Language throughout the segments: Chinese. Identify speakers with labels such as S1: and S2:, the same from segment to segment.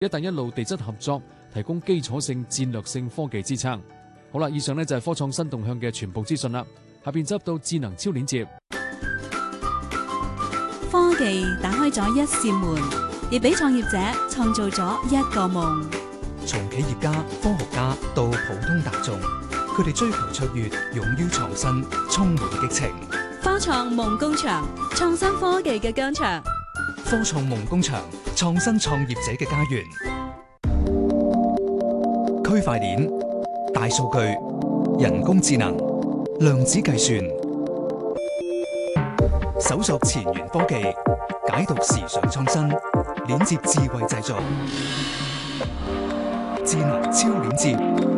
S1: 一帶一路地質合作提供基礎性戰略性科技支撐。好啦，以上呢就係科創新動向嘅全部資訊啦。下邊執到智能超鏈接。
S2: 科技打開咗一扇門，亦俾創業者創造咗一個夢。
S3: 從企業家、科學家到普通大眾，佢哋追求卓越，勇於創新，充滿激情。
S2: 科創夢工場，創新科技嘅疆場。
S3: 科創夢工場，創新創業者嘅家園。區塊鏈、大數據、人工智能、量子計算，搜索前沿科技，解讀時尚創新，鏈接智慧製造。智能超鏈接。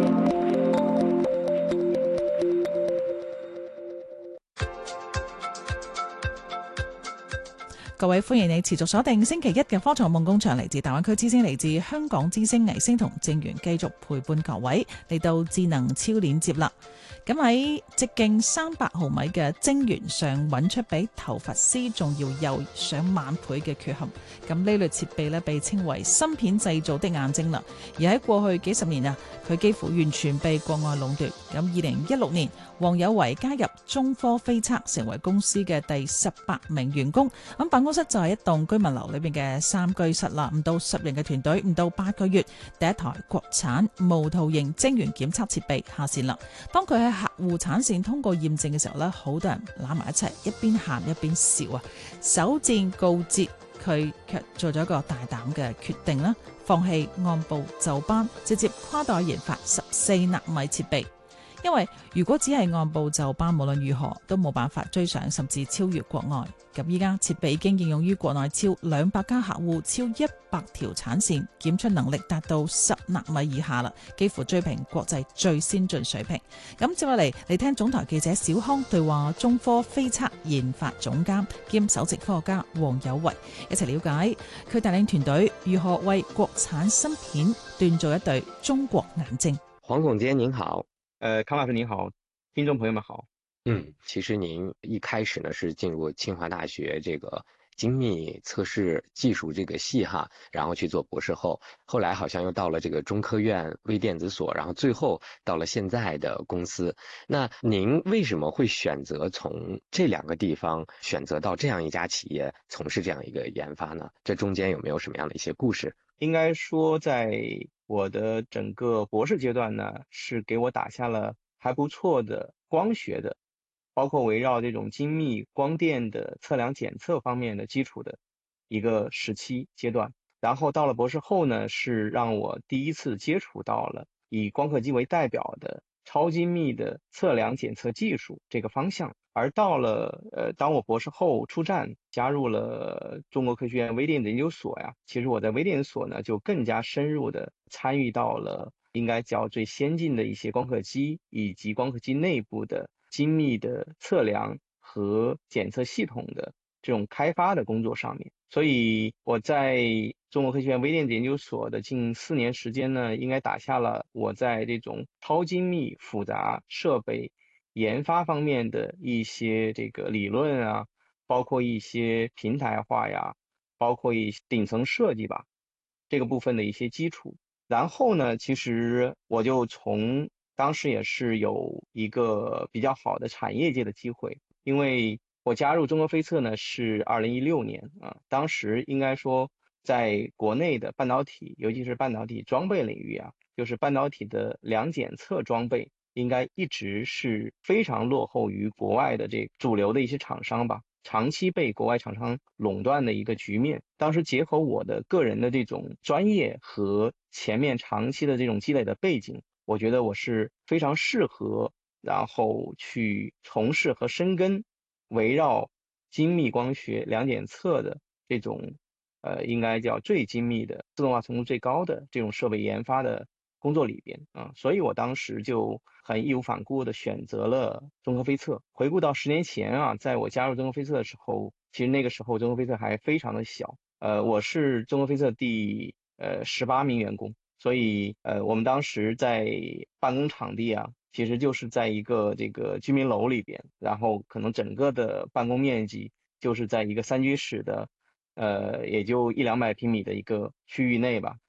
S4: 各位，歡迎你持續鎖定星期一嘅科創夢工場，嚟自大灣區之星，嚟自香港之星藝星同正源繼續陪伴各位嚟到智能超鏈接啦。咁喺直徑300毫米嘅晶圓上揾出比頭髮絲仲要幼上萬倍嘅缺陷，咁呢類設備呢，被稱為芯片製造的眼睛啦。而喺過去幾十年啊，佢幾乎完全被國外壟斷。咁2016年，黃有為加入中科飛測，成為公司嘅第18名員工。咁辦公室就係一棟居民樓裏邊嘅3居室啦，唔到10人嘅團隊，唔到8個月，第一台國產無圖形晶圓檢測設備下線啦。當佢喺客戶產線通過驗證嘅時候呢，好多人攬埋一齊，一邊喊一邊笑啊！首戰告捷，佢卻做咗一個大膽嘅決定啦，放棄按部就班，直接跨代研發14納米設備。因為如果只係按部就班，無論如何都冇辦法追上甚至超越國外。咁依家設備已經應用於國內超200家客戶，超100條產線，檢出能力達到10納米以下啦，幾乎追平國際最先進水平。咁接落嚟，嚟聽總台記者小康對話中科飛測研發總監兼首席科學家黃有為，一齊了解佢帶領團隊如何為國產芯片鍛造一對中國眼睛。
S5: 黃總監您好。
S6: 康老師您好，聽眾朋友們好。
S5: 其實您一開始呢是進入清華大學這個精密測試技術這個系哈，然後去做博士後，後來好像又到了這個中科院微電子所，然後最後到了現在的公司。那您為什麼會選擇從這兩個地方選擇到這樣一家企業從事這樣一個研發呢？這中間有沒有什麼樣的一些故事？
S6: 應該說在我的整個博士階段呢，是給我打下了還不錯的光學的，包括圍繞這種精密光電的測量檢測方面的基礎的一個時期階段。然後到了博士後呢，是讓我第一次接觸到了以光刻機為代表的超精密的測量檢測技術這個方向。而到了當我博士後出站，加入了中國科學院微電子研究所呀，其實我在微電子所呢就更加深入的參與到了應該叫最先進的一些光刻機以及光刻機內部的精密的測量和檢測系統的這種開發的工作上面。所以我在中國科學院微電子研究所的近4年時間呢，應該打下了我在這種超精密複雜設備研發方面的一些這個理論啊，包括一些平台化呀，包括一些頂層設計吧，這個部分的一些基礎。然後呢，其實我就從當時也是有一個比較好的產業界的機會，因為我加入中科飛測呢是2016年啊，當時應該說在國內的半導體，尤其是半導體裝備領域啊，就是半導體的量檢測裝備，應該一直是非常落後於國外的這主流的一些廠商吧，長期被國外廠商壟斷的一個局面。當時結合我的個人的這種專業和前面長期的這種積累的背景，我覺得我是非常適合，然後去從事和深耕圍繞精密光學量檢測的這種應該叫最精密的自動化程度最高的這種設備研發的工作裏邊啊，所以我當時就很義無反顧地選擇了中科飛測。回顧到10年前啊，在我加入中科飛測的時候，其實那個時候中科飛測還非常的小，我是中科飛測第18名員工，所以我們當時在辦公場地啊，其實就是在一個這個居民樓裏邊，然後可能整個的辦公面積就是在一個3居室的也就100-200平米的一個區域內吧。